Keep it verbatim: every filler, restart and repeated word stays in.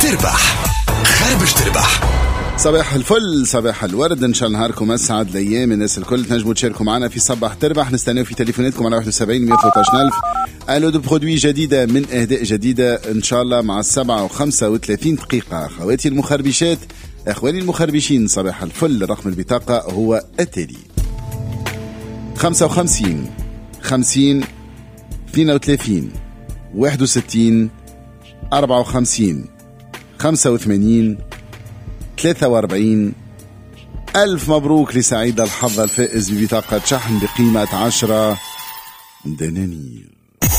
تربح خربش تربح. صباح الفل، صباح الورد، ان شاء الله نهاركم اسعد الايام. الناس الكل تنجموا تشاركوا معنا في صباح تربح. نستناو في تليفوناتكم على واحد وسبعين مية وثلاثة عشر ألف. الو دو برودوي جديده من اهداء جديده ان شاء الله مع السبعة وخمسة وثلاثين دقيقه. اخواتي المخربشات، اخواني المخربشين، صباح الفل. رقم البطاقه هو التالي: خمسة وخمسين خمسين اثنين وثلاثين واحد وستين أربعة وخمسين خمسة وثمانين ثلاثة وأربعين. ألف مبروك لسعيد الحظ الفائز ببطاقة شحن بقيمة عشرة دنانير.